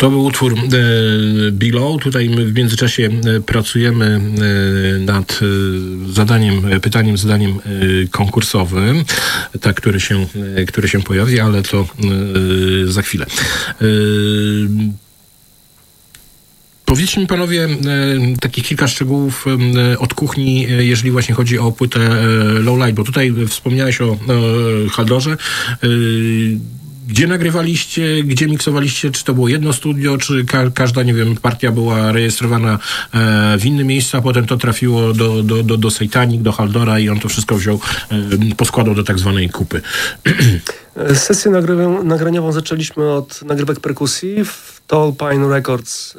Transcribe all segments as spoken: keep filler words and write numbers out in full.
To był utwór e, Below. Tutaj my w międzyczasie e, pracujemy e, nad e, zadaniem, e, pytaniem, zadaniem e, konkursowym, tak, który się, e, który się pojawi, ale to e, za chwilę. E, Powiedzcie mi panowie e, takich kilka szczegółów e, od kuchni, e, jeżeli właśnie chodzi o płytę e, Low Light, bo tutaj wspomniałeś o e, Haldorze. E, Gdzie nagrywaliście, gdzie miksowaliście? Czy to było jedno studio, czy ka- każda, nie wiem, partia była rejestrowana e, w innym miejscu, a potem to trafiło do, do, do, do Satanic, do Haldora i on to wszystko wziął, e, poskładał do tak zwanej kupy. Sesję nagry- nagraniową zaczęliśmy od nagrywek perkusji w Tall Pine Records e,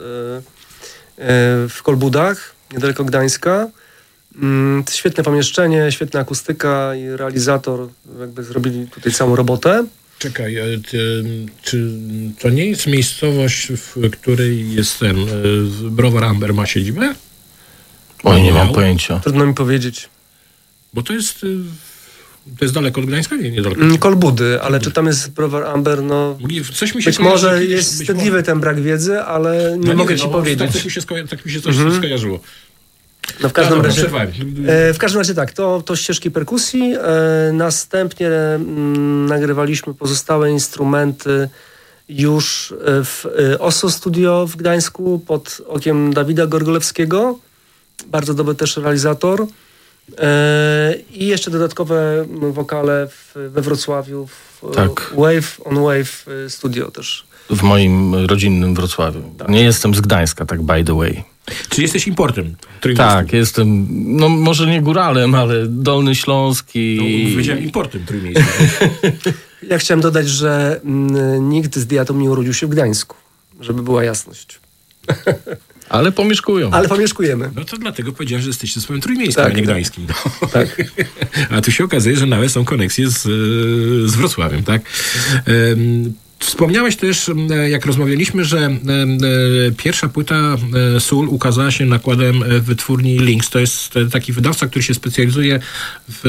e, w Kolbudach, niedaleko Gdańska. Mm, świetne pomieszczenie, świetna akustyka i realizator jakby zrobili tutaj całą robotę. Czekaj, ty, czy to nie jest miejscowość, w której jest ten browar Amber ma siedzibę? Oj, nie mam pojęcia. Trudno mi powiedzieć. Bo to jest, to jest daleko od Gdańska? Nie, niedaleko. Kolbudy, ale czy tam jest browar Amber, no... Coś mi się być może kiedyś, jest wstydliwy może... ten brak wiedzy, ale nie no mogę nie, ci no, powiedzieć. Tak, tak mi się, sko- tak mi się coś mhm. skojarzyło. No w każdym, ja, razie, e, w każdym razie tak, to, to ścieżki perkusji. E, następnie m, nagrywaliśmy pozostałe instrumenty już w e, Osso Studio w Gdańsku pod okiem Dawida Gorgolewskiego. Bardzo dobry też realizator. E, I jeszcze dodatkowe wokale w, we Wrocławiu w tak. Wave on Wave Studio też. W moim rodzinnym Wrocławiu. Tak. Nie jestem z Gdańska, tak by the way. Czy jesteś importem? Tak, jestem, no może nie góralem, ale Dolny Śląsk i... No, powiedziałem importem trójmiejskim. Ja chciałem dodać, że m, nikt z diatą nie urodził się w Gdańsku, żeby była jasność. Ale pomieszkują. Ale pomieszkujemy. No to dlatego powiedziałem, że jesteście swoim trójmiejskim, tak, a nie gdańskim. No. Tak. A tu się okazuje, że nawet są koneksje z, z Wrocławiem, tak? Um, Wspomniałeś też, jak rozmawialiśmy, że pierwsza płyta Soul ukazała się nakładem wytwórni Lynx. To jest taki wydawca, który się specjalizuje w,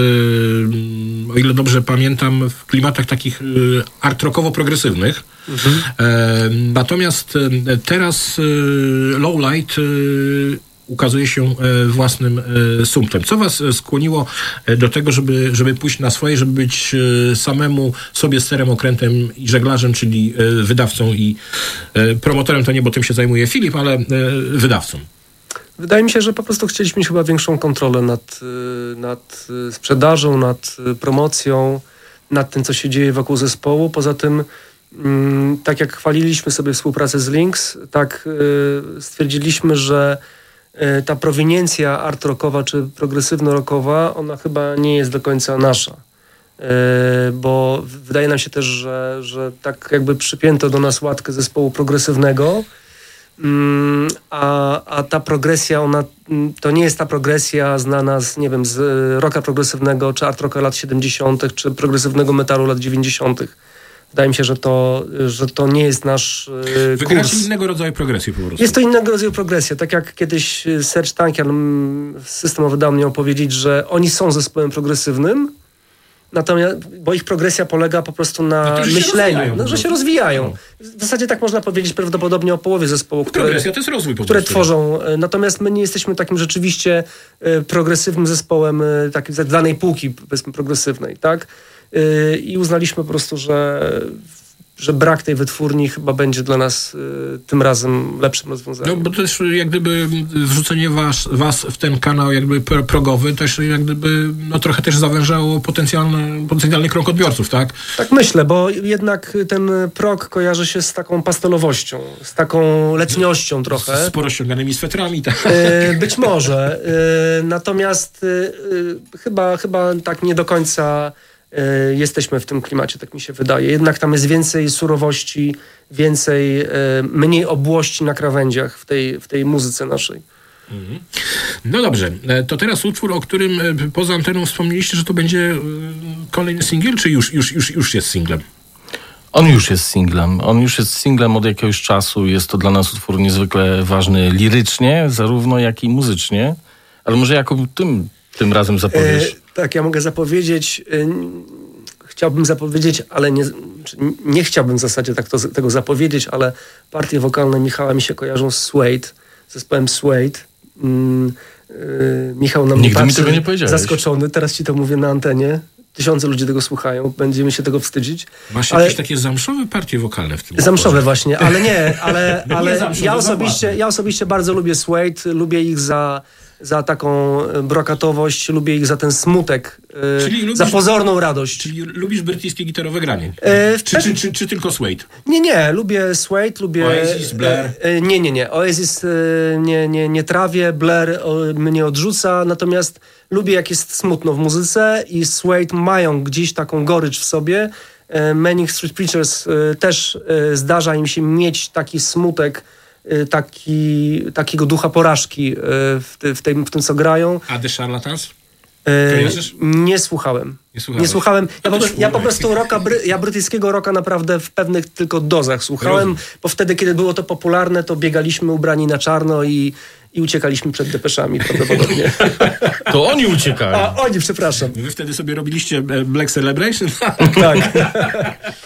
o ile dobrze pamiętam, w klimatach takich art rockowo-progresywnych. Mhm. Natomiast teraz Low Light ukazuje się własnym sumptem. Co was skłoniło do tego, żeby, żeby pójść na swoje, żeby być samemu sobie sterem, okrętem i żeglarzem, czyli wydawcą i promotorem, to nie, bo tym się zajmuje Filip, ale wydawcą? Wydaje mi się, że po prostu chcieliśmy mieć chyba większą kontrolę nad, nad sprzedażą, nad promocją, nad tym, co się dzieje wokół zespołu. Poza tym tak jak chwaliliśmy sobie współpracę z Lynx, tak stwierdziliśmy, że ta proweniencja art rockowa czy progresywno-rockowa, ona chyba nie jest do końca nasza. Bo wydaje nam się też, że, że tak jakby przypięto do nas łatkę zespołu progresywnego, a, a ta progresja, ona to nie jest ta progresja znana z, nie wiem, z rocka progresywnego, czy art rocka lat siedemdziesiątych, czy progresywnego metalu lat dziewięćdziesiątych. Wydaje mi się, że to, że to nie jest nasz e, kurs. Wygracie innego rodzaju progresję po prostu. Jest to innego rodzaju progresja. Tak jak kiedyś Serge Tankian systemowy dał mnie opowiedzieć, że oni są zespołem progresywnym, natomiast, bo ich progresja polega po prostu na no myśleniu, no, że się rozwijają. W zasadzie tak można powiedzieć prawdopodobnie o połowie zespołu, które, progresja to jest rozwój po które prostu. tworzą. Natomiast my nie jesteśmy takim rzeczywiście e, progresywnym zespołem e, takiej z danej półki, powiedzmy, progresywnej, tak? I uznaliśmy po prostu, że, że brak tej wytwórni chyba będzie dla nas y, tym razem lepszym rozwiązaniem. No bo też jak gdyby wrzucenie was, was w ten kanał jakby progowy też jak gdyby no trochę też zawężało potencjalny, potencjalny krąg odbiorców, tak? Tak myślę, bo jednak ten prog kojarzy się z taką pastelowością, z taką letniością trochę. Z sporo ściąganymi swetrami, tak? Y, być może. Y, natomiast y, y, chyba, chyba tak nie do końca jesteśmy w tym klimacie, tak mi się wydaje. Jednak tam jest więcej surowości, więcej, mniej obłości na krawędziach w tej, w tej muzyce naszej. Mhm. No dobrze, to teraz utwór, o którym poza anteną wspomnieliście, że to będzie kolejny singiel, czy już, już, już, już jest singlem? On już jest singlem. On już jest singlem od jakiegoś czasu. Jest to dla nas utwór niezwykle ważny lirycznie, zarówno jak i muzycznie. Ale może Jakub, tym, tym razem zapowiesz? E, tak, ja mogę zapowiedzieć. chciałbym zapowiedzieć, ale nie, nie chciałbym w zasadzie tak to, tego zapowiedzieć, ale partie wokalne Michała mi się kojarzą z Suede, zespołem Suede. Mm, yy, Michał na mnie Nigdy patrzy, mi tego nie powiedziałeś. zaskoczony. Teraz ci to mówię na antenie. Tysiące ludzi tego słuchają. Będziemy się tego wstydzić. Masz ale... jakieś takie zamszowe partie wokalne w tym Zamszowe utworze. właśnie, ale nie, ale, ale nie zamszowe, ja, osobiście, ja osobiście bardzo lubię Suede, lubię ich za, za taką brokatowość, lubię ich za ten smutek, Czyli yy, lubisz- za pozorną radość. Czyli lubisz brytyjskie gitarowe granie? E, w czy, pe- czy, czy, czy tylko Suede? Nie, nie, lubię Suede, lubię... Oasis, Blur? E, e, nie, nie, nie. Oasis e, nie, nie, nie trawię, Blur o, mnie odrzuca, natomiast lubię jak jest smutno w muzyce i Suede mają gdzieś taką gorycz w sobie. E, Manic Street Preachers e, też e, zdarza im się mieć taki smutek, e, taki, takiego ducha porażki e, w, ty, w, tym, w tym, co grają. A The Charlatans? E, Kojarzysz? nie słuchałem. Nie słuchałeś? Nie słuchałem. Ja, No po, to ja po słuchaj. prostu rocka, bry, ja brytyjskiego rocka naprawdę w pewnych tylko dozach słuchałem, Rozumiem. bo wtedy, kiedy było to popularne, to biegaliśmy ubrani na czarno i, i uciekaliśmy przed depeszami prawdopodobnie. To oni uciekają. A oni, przepraszam. Wy wtedy sobie robiliście e, Black Celebration? Tak.